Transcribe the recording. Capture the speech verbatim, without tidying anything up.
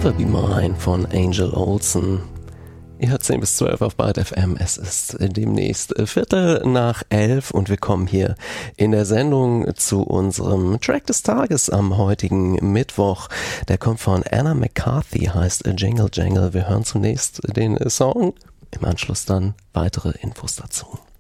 Never Be Mine von Angel Olsen. Ihr hört zehn bis zwölf auf Byte F M. Es ist demnächst Viertel nach elf und wir kommen hier in der Sendung zu unserem Track des Tages am heutigen Mittwoch. Der kommt von Anna McCarthy, heißt Jingle Jangle. Wir hören zunächst den Song, im Anschluss dann weitere Infos dazu.